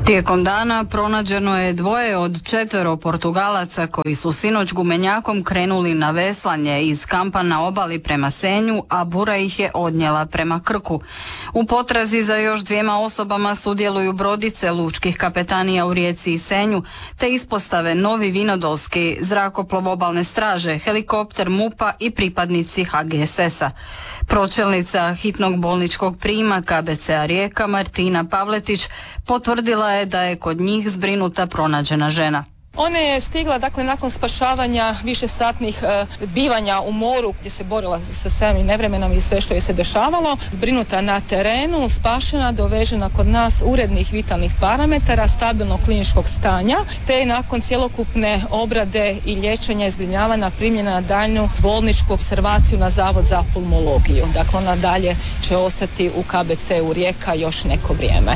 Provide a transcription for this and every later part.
Tijekom dana pronađeno je 2 od 4 Portugalaca koji su sinoć gumenjakom krenuli na veslanje iz kampa na obali prema Senju, a bura ih je odnijela prema Krku. U potrazi za još 2 osobama sudjeluju brodice lučkih kapetanija u Rijeci i Senju, te ispostave Novi Vinodolski, zrakoplov obalne straže, helikopter MUP-a i pripadnici HGSS-a. Pročelnica hitnog bolničkog prijema KBC-a Rijeka Martina Pavletić potvrdila je da je kod njih zbrinuta pronađena žena. Ona je stigla nakon spašavanja višesatnih bivanja u moru gdje se borila sa samim nevremenom i sve što je se dešavalo, zbrinuta na terenu, spašena, dovežena kod nas urednih vitalnih parametara, stabilnog kliničkog stanja, te je nakon cjelokupne obrade i liječenja i zbrinjavanja primljena na daljnju bolničku opservaciju na Zavod za pulmologiju. Dakle, ona dalje će ostati u KBC-u Rijeka još neko vrijeme.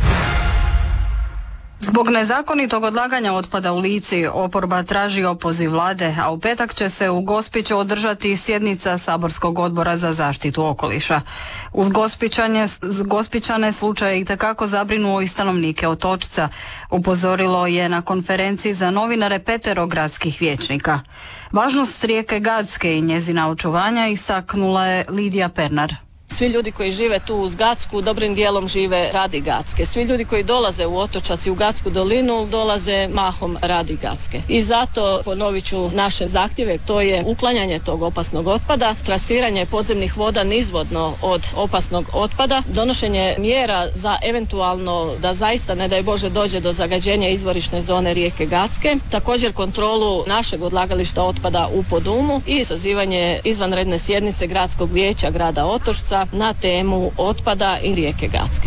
Zbog nezakonitog odlaganja otpada u Lici, oporba traži opoziv vlade, a u petak će se u Gospiću održati sjednica Saborskog odbora za zaštitu okoliša. Uz Gospićane slučaj itekako zabrinuo i stanovnike Otočca, upozorilo je na konferenciji za novinare 5 gradskih vijećnika. Važnost rijeke Gacke i njezina očuvanja istaknula je Lidija Pernar. Svi ljudi koji žive tu uz Gacku dobrim dijelom žive radi Gacke. Svi ljudi koji dolaze u Otočac i u Gacku dolinu dolaze mahom radi Gacke. I zato ponovit ću naše zahtjeve, to je uklanjanje tog opasnog otpada, trasiranje podzemnih voda nizvodno od opasnog otpada, donošenje mjera za eventualno da zaista ne daj Bože dođe do zagađenja izvorišne zone rijeke Gacke, također kontrolu našeg odlagališta otpada u Podumu i sazivanje izvanredne sjednice Gradskog vijeća grada Otočca na temu otpada i rijeke Gacke.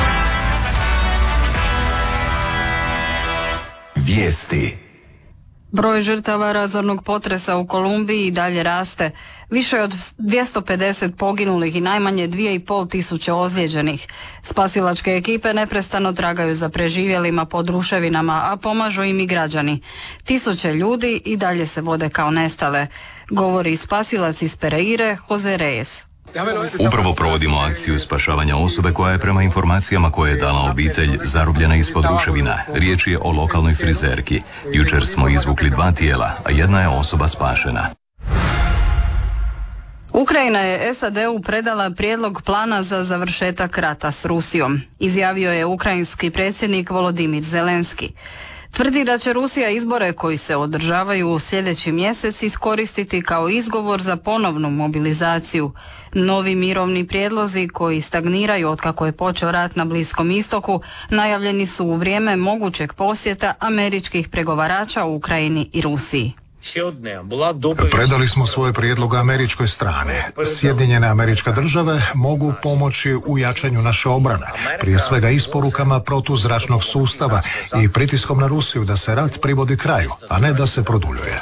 Vijesti. Broj žrtava razornog potresa u Kolumbiji i dalje raste. Više od 250 poginulih i najmanje 2500 ozlijeđenih. Spasilačke ekipe neprestano tragaju za preživjelima pod ruševinama, a pomažu im i građani. Tisuće ljudi i dalje se vode kao nestale, govori spasilac iz Pereire Jose Reyes. Upravo provodimo akciju spašavanja osobe koja je prema informacijama koje je dala obitelj zarobljena ispod ruševina. Riječ je o lokalnoj frizerki. Jučer smo izvukli 2 tijela, a jedna je osoba spašena. Ukrajina je SAD-u predala prijedlog plana za završetak rata s Rusijom, izjavio je ukrajinski predsjednik Volodimir Zelenski. Tvrdi da će Rusija izbore koji se održavaju u sljedeći mjesec iskoristiti kao izgovor za ponovnu mobilizaciju. Novi mirovni prijedlozi koji stagniraju otkako je počeo rat na Bliskom istoku najavljeni su u vrijeme mogućeg posjeta američkih pregovarača u Ukrajini i Rusiji. Predali smo svoje prijedloge američkoj strani. Sjedinjene Američke Države mogu pomoći u jačanju naše obrane, prije svega isporukama protuzračnog sustava i pritiskom na Rusiju da se rat privodi kraju, a ne da se produljuje.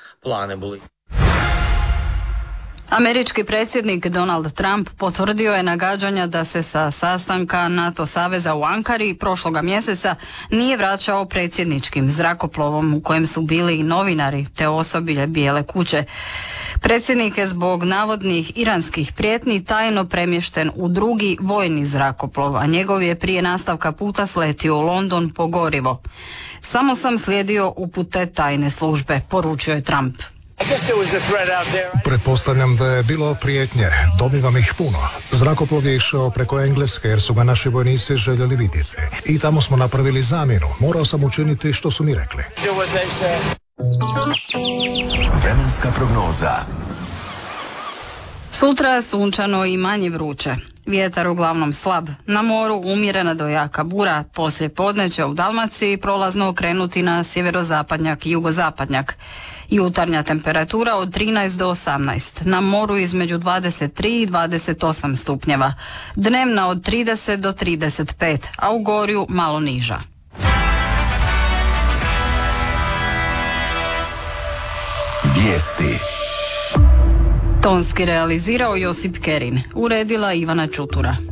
Američki predsjednik Donald Trump potvrdio je nagađanja da se sa sastanka NATO saveza u Ankari prošloga mjeseca nije vraćao predsjedničkim zrakoplovom u kojem su bili i novinari te osoblje Bijele kuće. Predsjednik je zbog navodnih iranskih prijetnji tajno premješten u drugi vojni zrakoplov, a njegov je prije nastavka puta sletio u London po gorivo. Samo sam slijedio upute tajne službe, poručio je Trump. Pretpostavljam da je bilo prijetnje, dobivam ih puno. Zrakoplov je išao preko Engleske jer su ga naši vojnici željeli vidjeti. I tamo smo napravili zamjenu, morao sam učiniti što su mi rekli. Vremenska prognoza. Sutra je sunčano i manje vruće. Vjetar uglavnom slab, na moru umjerena do jaka bura, poslije podne će u Dalmaciji prolazno okrenuti na sjeverozapadnjak i jugozapadnjak. Jutarnja temperatura od 13 do 18, na moru između 23 i 28 stupnjeva, dnevna od 30 do 35, a u Gorju malo niža. Vijesti. Tonski realizirao Josip Kerin, uredila Ivana Čutura.